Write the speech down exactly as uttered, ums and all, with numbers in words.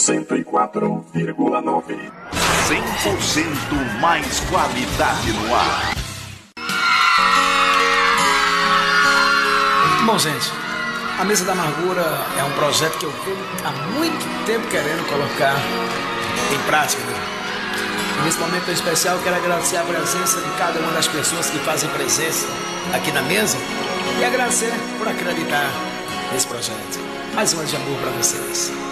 cento e quatro vírgula nove. cem por cento mais qualidade no ar. Bom, gente, a Mesa da Amargura é um projeto que eu venho há muito tempo querendo colocar em prática, né? E nesse momento tão especial eu quero agradecer a presença de cada uma das pessoas que fazem presença aqui na mesa e agradecer por acreditar nesse projeto. Mais uma de amor para vocês.